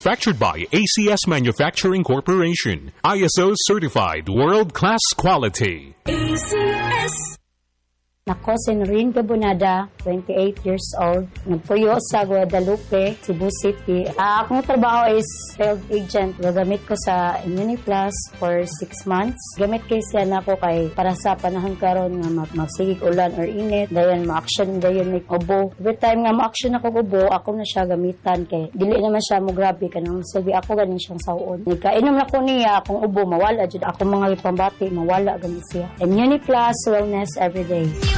manufactured by ACS Manufacturing Corporation. ISO certified world-class quality. ACS. Ako si Noreen Gabonada, 28 years old. Nagpuyo sa Guadalupe, Cebu City. Akong trabaho is field agent. Gagamit ko sa Immuniplus for 6 months. Gamit kay siya na ko kay para sa panahon karon nga magsigig ulan or init. Dayon ma-action dayon may ubo. Every time nga ma-action ako ubo, ako na siya gamitan kay dili naman siya mo grabe kanang sabi ako ganin siyang sawon. Nagkainom na ko niya akong ubo mawala jud ako mga ipambati mawala gani siya. Immuniplus wellness everyday.